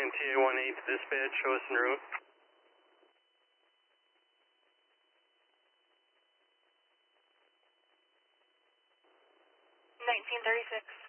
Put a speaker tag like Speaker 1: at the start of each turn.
Speaker 1: NTA 18 dispatch, show us en route.
Speaker 2: 1936.